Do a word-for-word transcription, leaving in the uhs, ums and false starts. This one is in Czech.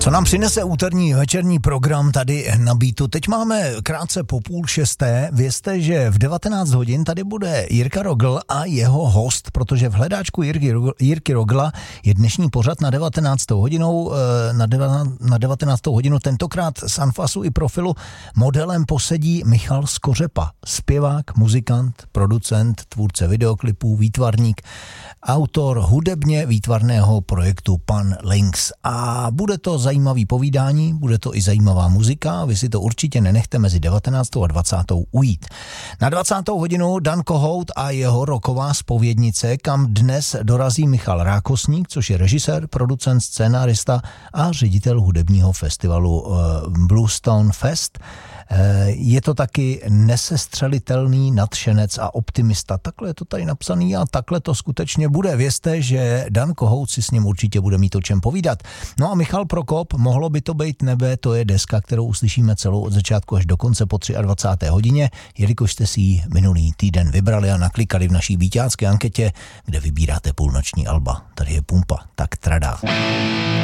Co nám přinese úterní večerní program tady na Beatu? Teď máme krátce po půl šesté. Vězte, že v devatenáct hodin tady bude Jirka Rogl a jeho host, protože v hledáčku Jirky, Jirky Rogla je dnešní pořad na devatenáctou hodinou, na, deva, na devatenáctou hodinu tentokrát z Anfasu i Profilu modelem posedí Michal Skořepa, zpěvák, muzikant, producent, tvůrce videoklipů, výtvarník, autor hudebně výtvarného projektu Pan Links. A bude to zajímavý povídání, bude to i zajímavá muzika, vy si to určitě nenechte mezi devatenáctou a dvacátou ujít. Na dvacátou hodinu Dan Kohout a jeho rocková zpovědnice, kam dnes dorazí Michal Rákosník, což je režisér, producent, scénárista a ředitel hudebního festivalu Bluestone Fest. Je to taky nesestřelitelný nadšenec a optimista. Takhle je to tady napsaný a takhle to skutečně bude. Vězte, že Dan Kohout si s ním určitě bude mít o čem povídat. No a Michal Prokop, Mohlo by to být nebe, to je deska, kterou uslyšíme celou od začátku až do konce po dvacáté třetí hodině, jelikož jste si ji minulý týden vybrali a naklikali v naší víťácké anketě, kde vybíráte půlnoční alba. Tady je pumpa, tak tradá.